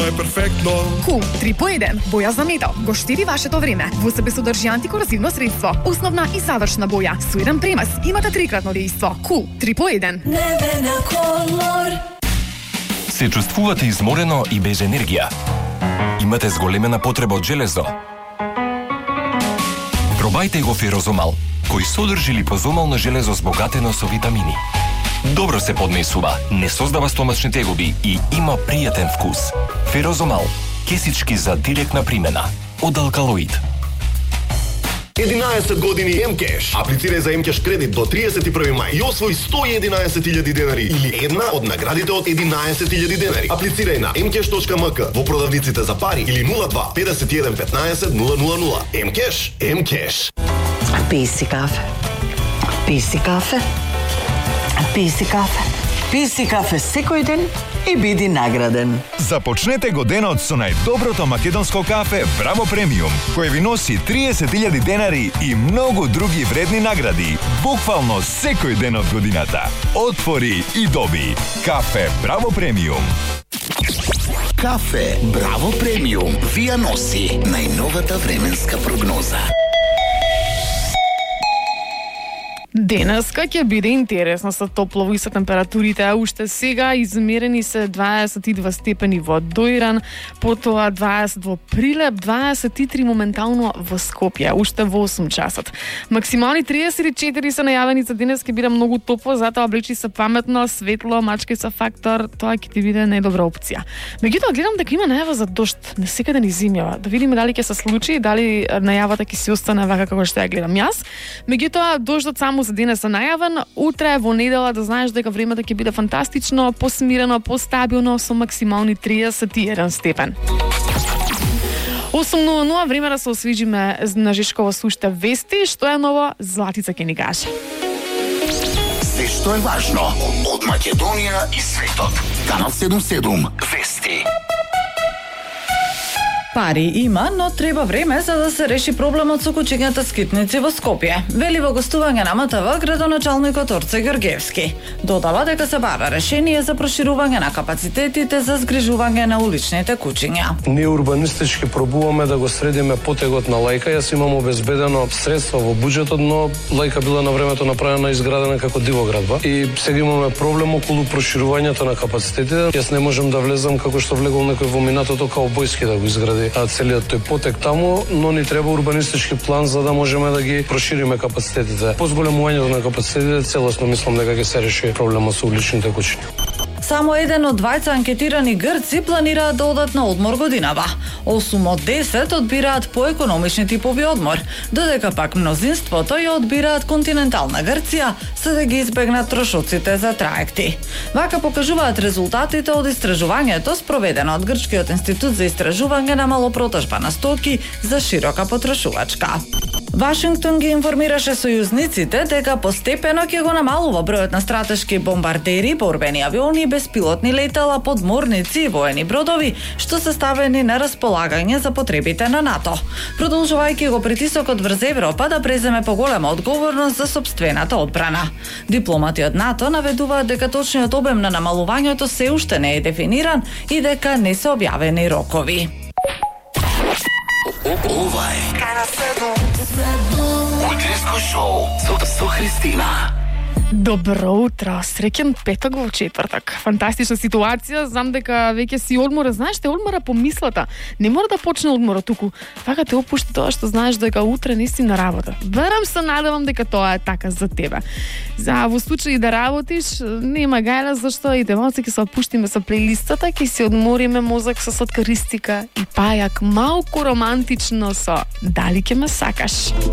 е перфектно. Кул 3 по 1. Боја за метал. Го штеди вашето време. Во себе содржи антикорозивно средство. Основна и завршна боја. Со еден премес имате трикратно дејство. Кул 3 по 1. Небена колор. Се чувствувате изморено и без енергија? Имате зголемена потреба од железо? Пробајте го Ферозомал, кој содржи липозомално железо збогатено со витамини. Добро се поднесува, не создава стомачни тегоби и има пријатен вкус. Ферозомал, кесички за директна примена. Од Алкалоид. 11 години МКеш. Аплицирај за МКеш кредит до 31 мај и освои 111.000 денари или една од наградите од 11.000 денари. Аплицирај на mcash.mk во продавниците за пари или 02 51 15 000. МКеш, МКеш. Пи си кафе. Пи си кафе. Пи си кафе. Пи си кафе секој ден и биди награден. Започнете го денот со најдоброто македонско кафе Браво Премиум, кој ви носи 30.000 денари и многу други вредни награди, буквално секој ден од годината. Отвори и доби. Кафе Браво Премиум. Кафе Браво Премиум вија носи најновата временска прогноза. Денеска ќе биде интересно со топлово и со температурите, а уште сега измерени се 22 степени во Дојран, потоа 20 во Прилеп, 23 моментално во Скопје, уште во 8 часот. Максимални 34 се најавени за денес, ќе биде многу топло, затоа облечи се паметно, светло, мачкај се фактор, тоа ќе ти биде најдобра опција. Меѓутоа гледам дека има најава за дожд, не секаде ни зимјава. Да видиме дали ќе се случи, дали најавата ќе се остане вака како што ја гледам јас. Меѓутоа дождот само за денес е најавен, утре во недела да знаеш дека времето ќе биде фантастично, посмирено, постабилно со максимални 31 степен. 8:00 време да се освежиме на Жешково с уште вести, што е ново, Златица ќе ни каже. Се што е важно од Македонија и светот. Канал 77 вести. Пари има, но треба време за да се реши проблемот со кучињата скитници во Скопје. Вели во гостување на МТВ градоначалникот Орце Георгиевски. Додава дека се бара решение за проширување на капацитетите за згрижување на уличните кучиња. Ние урбанистички пробуваме да го средиме потегот на лајка. Јас имам обезбедено средства во буџетот, но лајка била на времето направена и изградена како дивоградба. И сега имаме проблем околу проширувањето на капацитетите. Јас не можам да влезам како што влегол некој во минатото каубојски да го изгради целиот тој потек таму, но ни треба урбанистички план за да можеме да ги прошириме капацитетите. По зголемувањето на капацитетите целосно мислам дека ќе се реши проблемот со уличните кучиња. Само еден од двајца анкетирани грци планираат да одат на одмор годинава. 8 од 10 одбираат поекономични типови одмор, додека пак мнозинството ја одбираат континентална Грција, за да ги избегнат трошоците за траекти. Вака покажуваат резултатите од истражувањето спроведено од Грчкиот институт за истражување на малопротажба на стоки за широка потрошувачка. Вашингтон ги информираше сојузниците дека постепено ќе го намалува бројот на стратешки бомбардери, борбени авиони, беспилотни летала, подморници и воени бродови, што се ставени на располагање за потребите на НАТО. Продолжувајќи го притисокот врз Европа да преземе поголема одговорност за сопствената одбрана. Дипломати од НАТО наведуваат дека точниот обем на намалувањето се уште не е дефиниран и дека не се објавени рокови. Ова е Утринско шоу со Христина. Добро утро, среќен петок во четвртак. Фантастична ситуација, знам дека веќе си одмора, знаеш те одмора по мислата. Не мора да почне одмора туку. Вака те опушти тоа што знаеш дека утре не си на работа. Верам се, надевам дека тоа е така за тебе. За во случај да работиш, нема гајла зашто и демалце ќе се опуштиме со плейлистата, ќе си одмориме мозок со соткаристика и пајак малку романтично со Дали ќе ме сакаш.